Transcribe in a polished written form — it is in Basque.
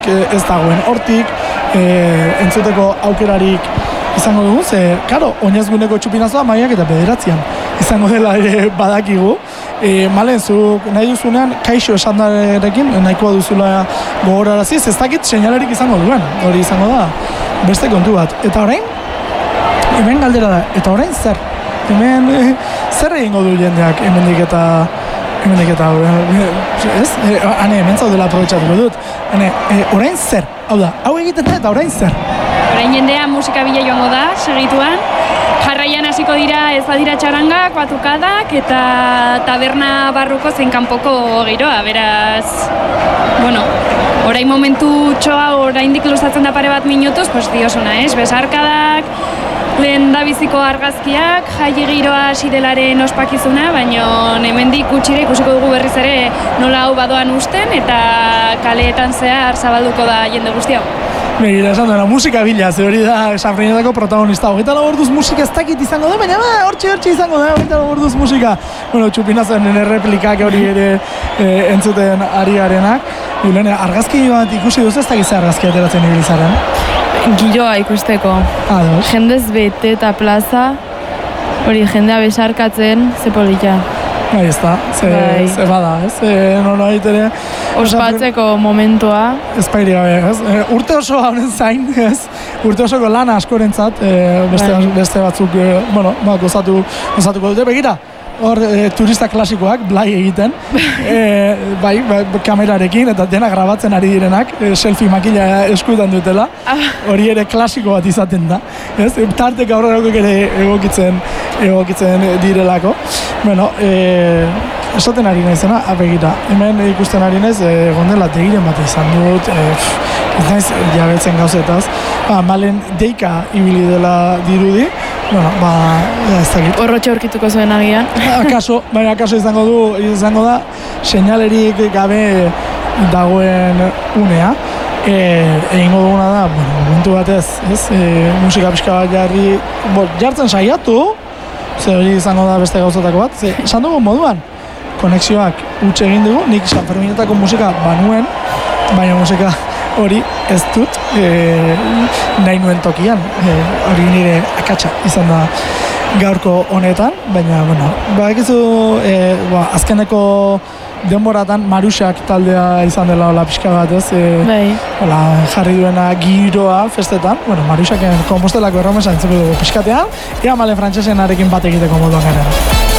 ez dagoen hortik, entzuteko aukerarik izango dugu, ze, karo, oinezguneko txupinazoa maiak eta 9 izango dela ere badakigu. Malen, zuk nahi duzunean, kaixo esandarekin, nahikoa duzula gogoraraziz, ez dakit seinalerik izango duen, hori izango da, beste kontu bat. Eta orain, hemen galdera da, eta orain zer? Hemen, zer egingo du jendeak hemendik eta ez? Hemen zaudela aprobetxatuko dut. Orain zer? Hau da, hau egiten da eta orain zer? Orain jendea musika bila joango da, segituan. Jarraian hasiko dira ez badira txarangak, batukadak eta taberna barruko zein kanpoko giroa, beraz, bueno, orain momentu txoa oraindik luzatzen da pare bat minutuz, pues diosuna, besarkadak, lehen da biziko argazkiak, jai giroa hasidelaren ospakizuna, baina hemendik gutxira ikusiko dugu berriz ere nola hau badoan usten eta kaleetan zehar zabalduko da jende guzti hau. Begira, esan duena, musika bila, ze hori da San Fernandako protagonista. 24 orduz musika ez dakit izango da, baina hortxe izango da, 24 orduz musika. Bueno, txupinazen erreplikak hori ere entzuten ari garenak. Julene, argazki bat ikusi duzu ez dakit ze argazki ateratzen ibilizaren? Giroa ikusteko. Jendez bete eta plaza, hori jendea besarkatzen, ze polita. Bai, ez da, ze bada, ez? Nola ere... Ospatzeko momentua. Ez pairi gabe, ez? Urte oso hauren zain, ez? Urte osoko lana askorentzat, beste batzuk, bueno, gozatuko dute. Begira, hor turista klasikoak, blai egiten, bai, kamerarekin, eta dena grabatzen ari direnak, selfie makila eskuetan dutela, hori ere klasiko bat izaten da, ez? Tartek aurrerako ere egokitzen direlako. Bueno, esaten ari naizena, begira, hemen ikusten ari naiz, gondela tegiren bat izan dut, ez naiz jabetzen gauzetaz, Malen deika ibili dela dirudi, bueno, ez dakit. Horrotxe aurkituko zuen agian. Akaso izango da, seinalerik gabe dagoen unea, egingo duguna da, momentu batez, ez, musika pixka bat jartzen saiatu, ze hori izango da beste gauzatako bat, ze, esan dugu moduan, konexioak utxe egin dugu, nik San Ferminetako musika banuen, baina musika hori ez dut nahi nuen tokian, hori nire akatsa izan da gaurko honetan, baina, bueno, bakizu, azkeneko denboratan Maruxak taldea izan dela hola pixka bat, ez? Hola, jarri duena giroa festetan, bueno, Maruxaken Kompostelako erromesan entzuko dugu pixkatean, ea Malen frantsesenarekin bat egiteko moduan gara.